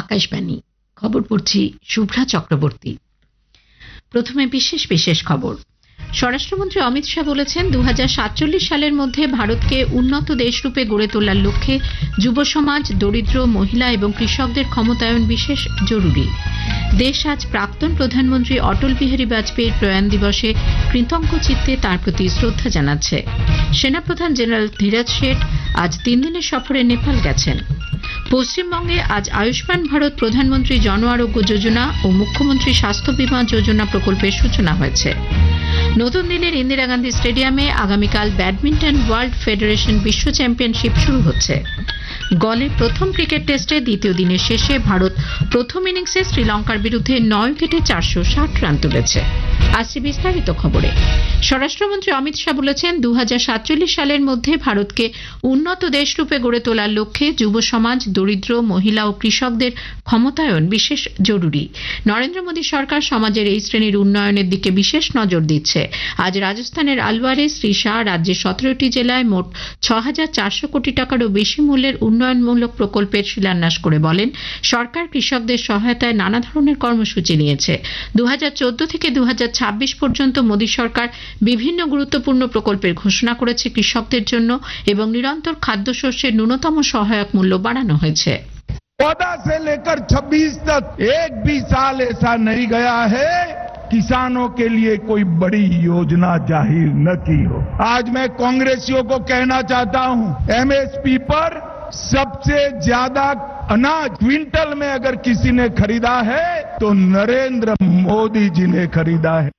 আকাশবাণী খবর পড়ছি শুভ্রা চক্রবর্তী। প্রথমে বিশেষ বিশেষ খবর। স্বরাষ্ট্রমন্ত্রী অমিত শাহ বলেছেন 2047 সালের মধ্যে ভারতকে উন্নত দেশরূপে গড়ে তোলার লক্ষ্যে যুব সমাজ, দরিদ্র, মহিলা এবং কৃষকদের ক্ষমতায়ন বিশেষ জরুরি। দেশ আজ প্রাক্তন প্রধানমন্ত্রী অটল বিহারী বাজপেয়ীর প্রয়াণ দিবসে কৃতজ্ঞ চিত্তে তাঁর প্রতি শ্রদ্ধা জানাচ্ছে। সেনাপ্রধান জেনারেল ধীরাজ শেঠ আজ 3 দিনের সফরে নেপাল গেছেন। পশ্চিমবঙ্গে আজ আয়ুষ্মান ভারত প্রধানমন্ত্রী জন আরোগ্য যোজনা ও মুখ্যমন্ত্রী স্বাস্থ্য বীমা যোজনা প্রকল্পের সূচনা হয়েছে। নতুন দিল্লির ইন্দিরা গান্ধী স্টেডিয়ামে আগামীকাল ব্যাডমিন্টন ওয়ার্ল্ড ফেডারেশন বিশ্ব চ্যাম্পিয়নশিপ শুরু হচ্ছে। গলে প্রথম ক্রিকেট টেস্টে দ্বিতীয় দিনের শেষে ভারত প্রথম ইনিংসে শ্রীলঙ্কার বিরুদ্ধে 9 উইকেটে 460 রান তুলেছে। আসছে বিস্তারিত খবরে। স্বরাষ্ট্রমন্ত্রী অমিত শাহ বলেছেন 2047 সালের মধ্যে ভারতকে উন্নত দেশরূপে গড়ে তোলার লক্ষ্যে যুব সমাজ, দরিদ্র, মহিলা ও কৃষকদের ক্ষমতায়ন বিশেষ জরুরি। নরেন্দ্র মোদী সরকার সমাজের এই শ্রেণীর উন্নয়নের দিকে বিশেষ নজর দিচ্ছে। আজ রাজস্থানের আলওয়ারে শ্রী শাহ রাজ্যের 17টি জেলায় মোট 6,400 কোটি টাকারও বেশি মূল্যের উন্নয়নমূলক প্রকল্পের শিলান্যাস করে বলেন, সরকার কৃষকদের সহায়তায় নানা ধরনের কর্মসূচি নিয়েছে। 2014 থেকে 2026 পর্যন্ত মোদী সরকার বিভিন্ন গুরুত্বপূর্ণ প্রকল্পের ঘোষণা করেছে কৃষকদের জন্য এবং নিরন্তর খাদ্যশস্যের ন্যূনতম সহায়ক মূল্য বাড়ানো হয়েছে। 14 से लेकर 26 तक एक भी साल ऐसा नहीं गया है किसानों के लिए कोई बड़ी योजना जाहिर न की हो। आज मैं कांग्रेसियों को कहना चाहता हूं, एमएसपी पर सबसे ज्यादा अनाज क्विंटल में अगर किसी ने खरीदा है तो नरेंद्र मोदी जी ने खरीदा है।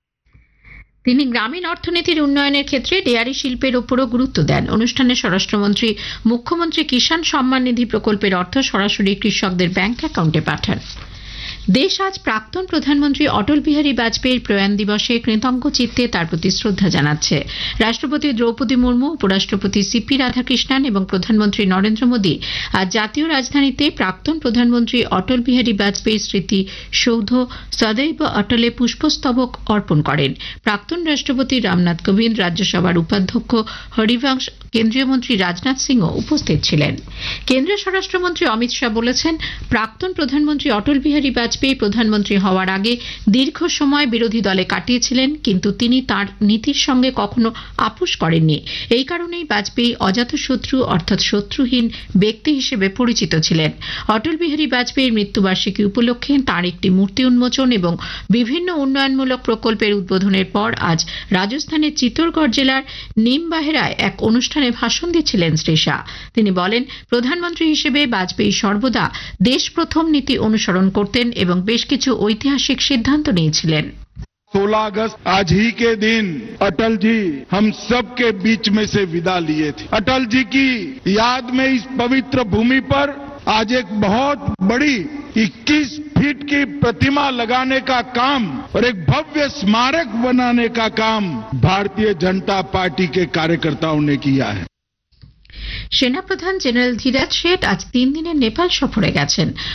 তিনি গ্রামীণ অর্থনীতির উন্নয়নের ক্ষেত্রে ডেয়ারি শিল্পের উপরও গুরুত্ব দেন। অনুষ্ঠানে স্বরাষ্ট্রমন্ত্রী মুখ্যমন্ত্রী কিষাণ সম্মান নিধি প্রকল্পের অর্থ সরাসরি কৃষকদের ব্যাংক অ্যাকাউন্টে পাঠান। দেশ আজ প্রাক্তন প্রধানমন্ত্রী অটল বিহারী বাজপেয়ীর প্রয়াণ দিবসে কৃতজ্ঞ চিত্তে তার প্রতি শ্রদ্ধা জানাচ্ছে। রাষ্ট্রপতি দ্রৌপদী মুর্মু, উপরাষ্ট্রপতি সিপি রাধাকৃষ্ণন এবং প্রধানমন্ত্রী নরেন্দ্র মোদী আজ জাতীয় রাজধানীতে প্রাক্তন প্রধানমন্ত্রী অটল বিহারী বাজপেয়ীর স্মৃতি সৌধ সদৈব অটলে পুষ্পস্তবক অর্পণ করেন। প্রাক্তন রাষ্ট্রপতি রামনাথ কোবিন্দ, রাজ্যসভার উপাধ্যক্ষ হরিবংশ, কেন্দ্রীয় মন্ত্রী রাজনাথ সিংও উপস্থিত ছিলেন। কেন্দ্রীয় স্বরাষ্ট্রমন্ত্রী অমিত শাহ বলেছেন, প্রাক্তন প্রধানমন্ত্রী অটল বিহারী বাজপেয়ী প্রধানমন্ত্রী হওয়ার আগে দীর্ঘ সময় বিরোধী দলে কাটিয়েছিলেন, কিন্তু তিনি তার নীতির সঙ্গে কখনো আপোষ করেননি। এই কারণেই বাজপেয়ী অজাতশত্রু অর্থাৎ শত্রুহীন ব্যক্তি হিসেবে পরিচিত ছিলেন। অটল বিহারী বাজপেয়ীর মৃত্যুবার্ষিকী উপলক্ষে তাঁর একটি মূর্তি উন্মোচন এবং বিভিন্ন উন্নয়নমূলক প্রকল্পের উদ্বোধনের পর আজ রাজস্থানের চিত্তরগড় জেলার নিমবাহেরায় এক অনুষ্ঠানে ভাষণ দিচ্ছিলেন শ্রী শাহ। তিনি বলেন, প্রধানমন্ত্রী হিসেবে বাজপেয়ী সর্বদা দেশ প্রথম নীতি অনুসরণ করতেন এবং বেশ কিছু ঐতিহাসিক সিদ্ধান্ত নিয়েছিলেন। 16 अगस्त आज ही के दिन अटल जी हम सब के बीच में से विदा लिए थे। अटल जी की याद में इस पवित्र भूमि पर आज एक बहुत बड़ी 21 फीट की प्रतिमा लगाने का काम और एक भव्य स्मारक बनाने का काम भारतीय जनता पार्टी के कार्यकर्ताओं ने किया है। সেনাপ্রধান জেনারেল ধীরাজ শেঠ আজ 3 দিনের নেপাল সফরে গেছেন।